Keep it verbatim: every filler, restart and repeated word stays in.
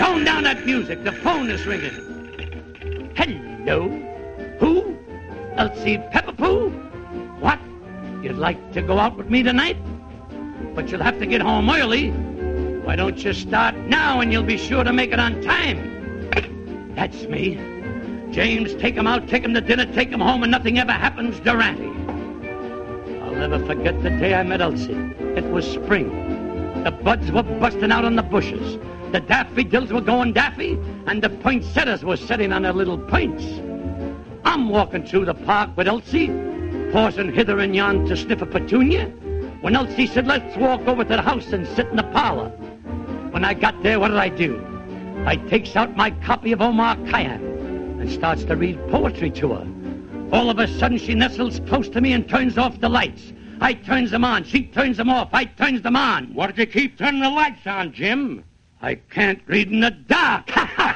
Tone down that music. The phone is ringing. Hello? Who? Elsie Pepperpoo? What? You'd like to go out with me tonight? But you'll have to get home early. Why don't you start now and you'll be sure to make it on time? That's me. James, take him out, take him to dinner, take him home, and nothing ever happens, Durante. I'll never forget the day I met Elsie. It was spring. The buds were busting out on the bushes. The daffodils were going daffy, and the poinsettias were setting on their little points. I'm walking through the park with Elsie, pausing hither and yon to sniff a petunia, when Elsie said, let's walk over to the house and sit in the parlor. When I got there, what did I do? I takes out my copy of Omar Khayyam and starts to read poetry to her. All of a sudden, she nestles close to me and turns off the lights. I turns them on. She turns them off. I turns them on. What did you keep turning the lights on, Jim? I can't read in the dark. Ha!